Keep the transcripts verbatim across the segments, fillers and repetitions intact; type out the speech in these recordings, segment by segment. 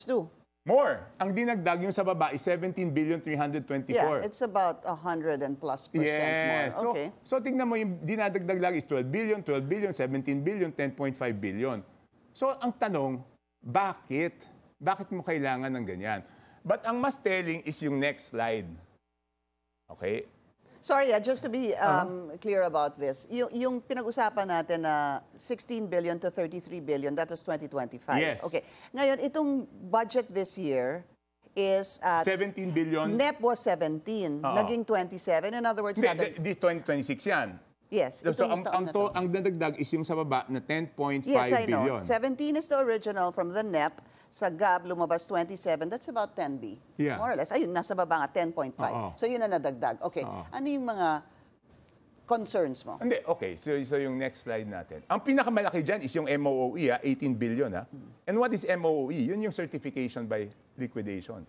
Two. More. Ang dinagdag yung sa baba is seventeen billion three hundred twenty-four. Yeah, it's about one hundred and plus percent Yes. more. Okay. So, so tingnan mo, yung dinadagdag lang is twelve billion, twelve billion, seventeen billion, ten point five billion. So ang tanong, bakit? Bakit mo kailangan ng ganyan? But ang mas telling is yung next slide. Okay? Sorry, uh, just to be um, clear about this, yung, yung pinag-usapan natin na sixteen billion to thirty-three billion, that was twenty twenty-five. Yes. Okay. Ngayon, itong budget this year is... Uh, seventeen billion. N E P was seventeen, Oo. naging twenty-seven. In other words, Hindi, nagdag- this twenty twenty-six yan. yes. So, itong ang, taon ang, na to, to. ang dadagdag is yung sa baba na ten point Yes, five I know. billion. seventeen is the original from the N E P. Sa G A B, lumabas twenty-seven. That's about ten B. Yeah. More or less. Ayun, nasa baba nga, ten point five. Oo. So, yun na nadagdag. Okay. Oo. Ano yung mga concerns mo? Hindi, okay. So, so yung next slide natin. Ang pinakamalaki dyan is yung M O O E, ah, eighteen billion. Ah. And what is M O O E? Yun yung certification by liquidation.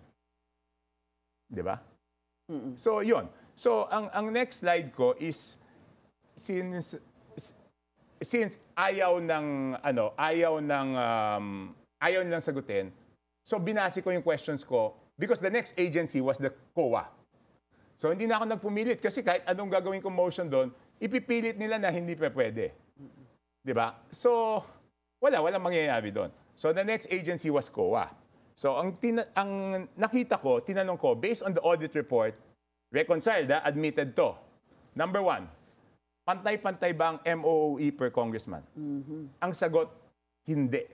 Di ba? So, yun. So, ang, ang next slide ko is since since ayaw ng ano, ayaw ng um, ayaw nilang sagutin. So, binasi ko yung questions ko because the next agency was the C O A. So, hindi na ako nagpumilit kasi kahit anong gagawin kong motion doon, ipipilit nila na hindi pa pwede. Di ba? So, wala, walang mangyayari doon. So, the next agency was C O A. So, ang, tina- ang nakita ko, tinanong ko, based on the audit report, reconciled, ah, admitted to. Number one, pantay-pantay ba ang M O O E per congressman? Ang sagot, hindi.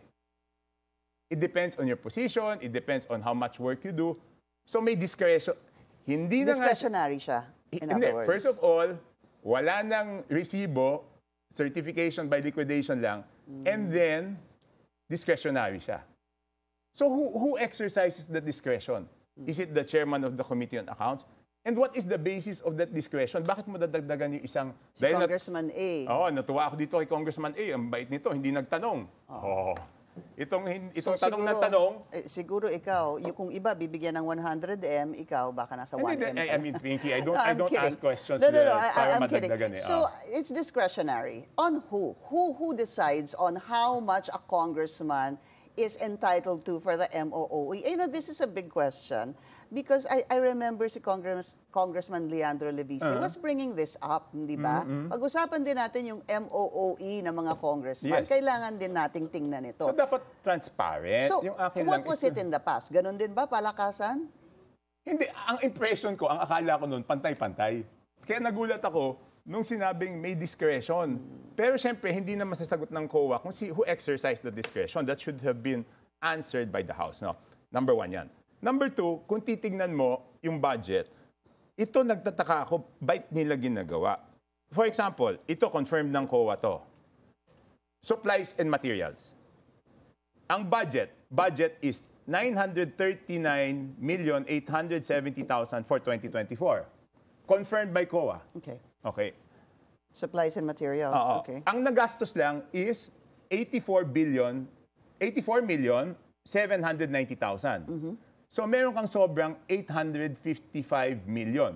It depends on your position, it depends on how much work you do. So, may discretion. Hindi na nga Discretionary siya, in hindi. other words. First of all, wala nang resibo, certification by liquidation lang, and then, discretionary siya. So who, who exercises the discretion? Is it the chairman of the Committee on Accounts? And what is the basis of that discretion? Bakit mo dadagdagan yung isang... Si Congressman A. Oo, oh, natuwa ako dito kay Congressman A. Ang bait nito, hindi nagtanong. Oh. Itong, hin- itong So, tanong na siguro- tanong, eh, siguro ikaw, yung kung iba bibigyan ng one hundred M, ikaw baka nasa one hindi, M. I, I mean, Pinky, I don't, No, I I'm don't kidding. ask questions No, no, no, uh, I, para I'm kidding. madagdagan eh. So, Ah. it's discretionary. On who? Who who decides on how much a congressman is entitled to for the M O O E? You know, this is a big question because I, I remember si Congress, Congressman Leandro Levice Uh-huh. was bringing this up, di ba? Pag-usapan din natin yung M O O E ng mga congressman. Yes. Kailangan din nating tingnan ito. So dapat transparent. So, yung akin what lang was is- it in the past? Ganon din ba, palakasan? Hindi, ang impression ko, ang akala ko noon, pantay-pantay. Kaya nagulat ako nung sinabing may discretion. Pero syempre, hindi na masasagot ng C O A kung si, who exercised the discretion. That should have been answered by the House. No? Number one yan. Number two, kung titignan mo yung budget, ito nagtataka ako, bait nila ginagawa. For example, ito confirmed ng C O A to. Supplies and materials. Ang budget, budget is nine hundred thirty-nine million eight hundred seventy thousand for twenty twenty-four. Confirmed by C O A. Okay. Okay. Supplies and materials. Oo. Okay. Ang nagastos lang is eighty-four billion, eighty-four million seven hundred ninety thousand. So meron kang sobrang eight hundred fifty-five million.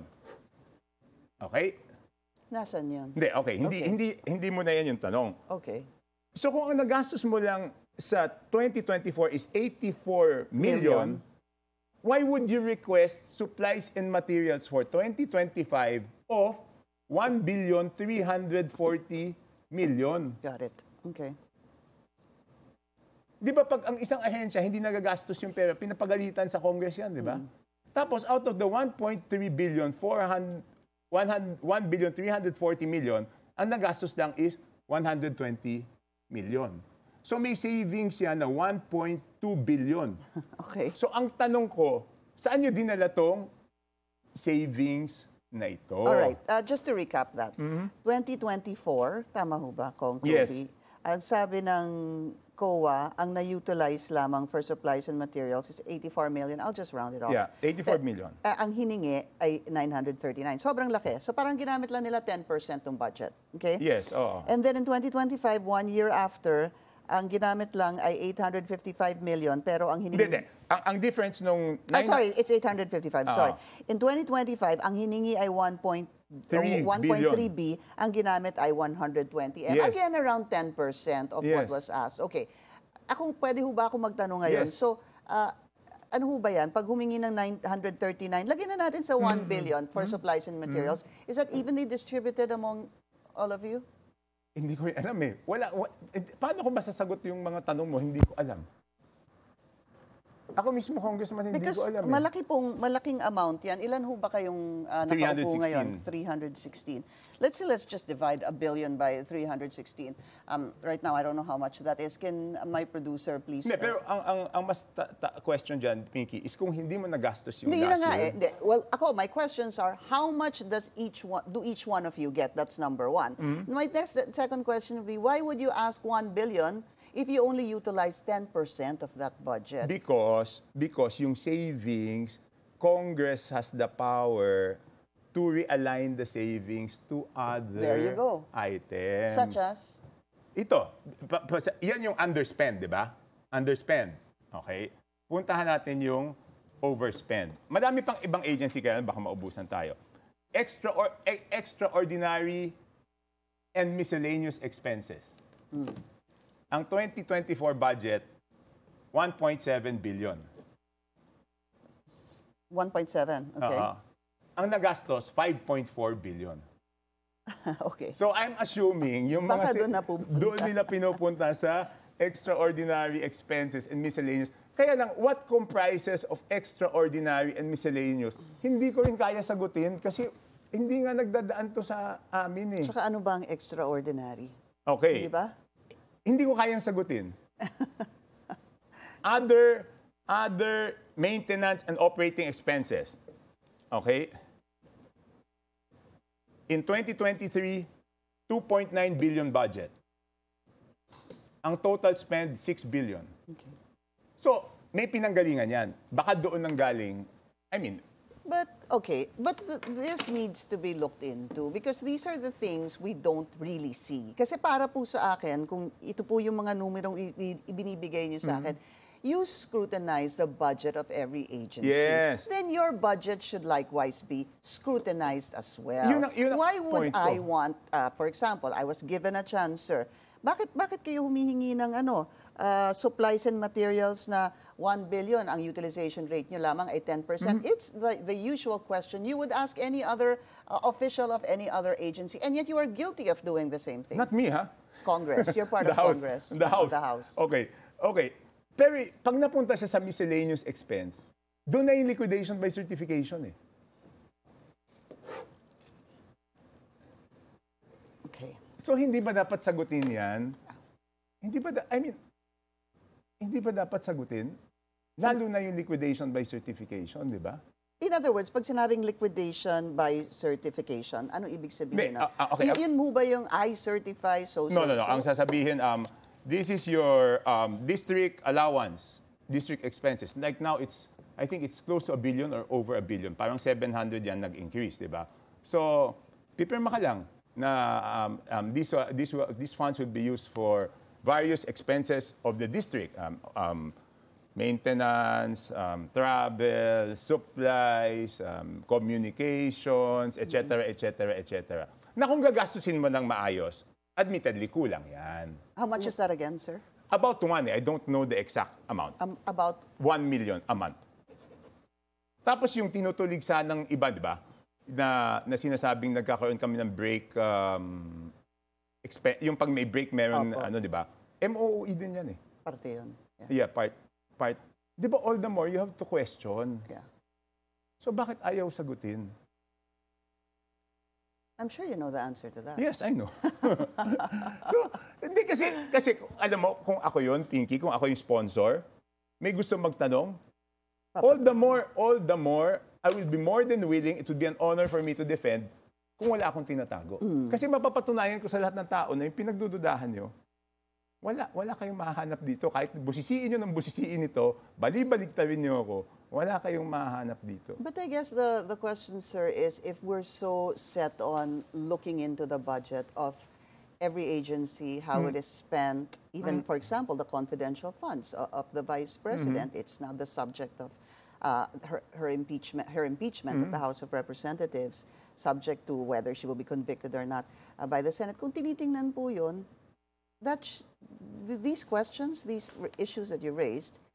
Okay? Nasaan yun? Hindi, okay. Hindi, Okay. hindi, hindi mo na yan yung tanong. Okay. So kung ang nagastos mo lang sa twenty twenty-four is eighty-four million, why would you request supplies and materials for twenty twenty-five of one billion three hundred forty million? Got it. Okay. Di ba pag ang isang ahensya hindi nagagastos yung pera, pinapagalitan sa Congress yan, di ba? Tapos out of the one point three billion, one billion three hundred forty million, ang nagastos lang is one hundred twenty million. So may savings yan na one point two billion. Okay. So ang tanong ko, saan nyo dinala tong savings na ito? All right. Uh, just to recap that. twenty twenty-four, tama ho ba, Kong Yes. Toby? Ang sabi ng C O A, ang na-utilize lamang for supplies and materials is eighty-four million. I'll just round it off. Yeah, eighty-four Eh, million. eh, ang hiningi ay nine hundred thirty-nine. Sobrang laki. So parang ginamit lang nila ten percent ng budget. Okay? Yes, oo. And then in twenty twenty-five, one year after, ang ginamit lang ay eight hundred fifty-five million, pero ang Hindi, hiningi... hindi. Ang, ang difference nung... Ah, nine- sorry, it's eight hundred fifty-five. Ah. Sorry. In twenty twenty-five, ang hiningi ay one point three B, ang ginamit ay one hundred twenty M. Yes. Again, around ten percent of what Yes. was asked. Okay. Ako, pwede ho ba ako magtanong ngayon? Yes. So, uh, ano ho ba yan? Pag humingi ng nine hundred thirty-nine, lagyan na natin sa one billion for supplies and materials. Is that evenly distributed among all of you? Hindi ko rin alam eh. Wala, wa- eh, paano ko masasagot yung mga tanong mo? Hindi ko alam. Ako mismo, Congressman, hindi Because ko alam eh. malaki pong, malaking amount yan. Ilan ho ba kayong uh, nakaupo ngayon? three hundred sixteen. Let's say, let's just divide a billion by three hundred sixteen. Um, right now, I don't know how much that is. Can my producer please... Hindi, uh, pero ang, ang, ang mas ta- ta- question dyan, Pinky, is kung hindi mo nagastos yung Hindi, yun na last nga year. eh. Hindi. Well, ako, my questions are, how much does each one, do each one of you get? That's number one. Mm-hmm. My next, second question would be, why would you ask one billion if you only utilize ten percent of that budget? Because, because yung savings, Congress has the power to realign the savings to other There you go. items. Such as? Ito, pa- pa- yan yung underspend, di ba? Underspend. Okay? Puntahan natin yung overspend. Madami pang ibang agency kaya baka maubusan tayo. Extra or, e- extraordinary and miscellaneous expenses. Ang twenty twenty-four budget, one point seven billion. one point seven, okay. Oo. Ang nagastos, five point four billion. Okay. So I'm assuming yung mga Baka si- doon na pupunta. doon nila pinupunta sa extraordinary expenses and miscellaneous. Kaya lang, what comprises of extraordinary and miscellaneous? Hindi ko rin kaya sagutin kasi hindi nga nagdadaan to sa amin eh. Tsaka ano ba ang extraordinary? Okay. Di ba? Hindi ko kayang sagutin. other other maintenance and operating expenses. Okay? In twenty twenty-three, two point nine billion budget. Ang total spend, six billion. Okay. So, may pinanggalingan yan. Baka doon nang galing, I mean, But, okay, but th- this needs to be looked into because these are the things we don't really see. Kasi para po sa akin, kung ito po yung mga numerong i- i- ibinibigay niyo sa akin, you scrutinize the budget of every agency. Yes. Then your budget should likewise be scrutinized as well. Yun ang- yun ang Why would point ko. I want, uh, for example, I was given a chance, sir, bakit bakit kayo humihingi ng ano, uh, supplies and materials na one billion, ang utilization rate nyo lamang ay ten percent? Mm-hmm. It's the, the usual question you would ask any other uh, official of any other agency, and yet you are guilty of doing the same thing. not me, ha? Congress, you're part the of House. Congress. The House. The House. Okay. Okay. Pero pag napunta siya sa miscellaneous expense, doon na yung liquidation by certification eh. Okay. So hindi ba dapat sagutin yan? Hindi ba, da- I mean, hindi ba dapat sagutin? Lalo na yung liquidation by certification, di ba? In other words, pag sinabing liquidation by certification, ano ibig sabihin? Hindi, na? ah, ah, okay, Y- ah- yun mo ba yung I certify so so No, no, no. so? Ang sasabihin, um, this is your um, district allowance, district expenses. Like now, it's, I think it's close to a billion or over a billion. Parang seven hundred yan nag-increase, di ba? So, pipirma ka lang na um, um, these, uh, these, will- these funds will be used for various expenses of the district. Um, um, maintenance, um, travel, supplies, um, communications, et cetera, et cetera, et cetera. Na kung gagastusin mo ng maayos, admittedly, kulang yan. How much is that again, sir? About one, eh, I don't know the exact amount. Um, about One million a month. Tapos yung tinutulig sa ng iba, di ba? Na, na sinasabing nagkakaroon kami ng break, um, expe- yung pag may break meron, Opo. ano, di ba? M O O E din yan eh. parte yun. Yeah. Yeah, part, part. Di ba all the more you have to question. Yeah. So bakit ayaw sagutin? I'm sure you know the answer to that. Yes, I know. So, hindi kasi, kasi alam mo, kung ako yun, Pinky, kung ako yung sponsor, may gusto magtanong, all the more, all the more, I will be more than willing, it would be an honor for me to defend kung wala akong tinatago. Kasi mapapatunayan ko sa lahat ng tao na yung pinagdududahan nyo, wala, wala kayong mahahanap dito. Kahit busisiin nyo ng busisiin ito, bali-baligtarin nyo ako, wala kayong mahahanap dito. But I guess the, the question, sir, is if we're so set on looking into the budget of every agency, how it is spent, even, for example, the confidential funds of, of the Vice President, it's now the subject of uh, her, her impeachment, her impeachment at the House of Representatives, subject to whether she will be convicted or not uh, by the Senate. Kung tinitingnan po yun, that sh- th- these questions, these r- issues that you raised,